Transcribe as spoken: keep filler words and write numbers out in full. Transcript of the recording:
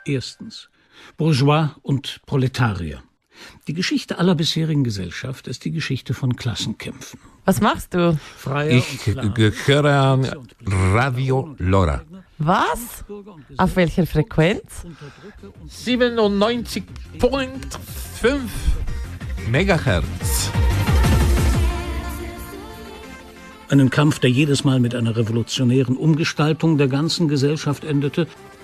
Erstens. Bourgeois und Proletarier. Die Geschichte aller bisherigen Gesellschaft ist die Geschichte von Klassenkämpfen. Was machst du? Ich gehöre an Radio Lora. Was? Auf welcher Frequenz? siebenundneunzig Komma fünf Megahertz. Einen Kampf, der jedes Mal mit einer revolutionären Umgestaltung der ganzen Gesellschaft endete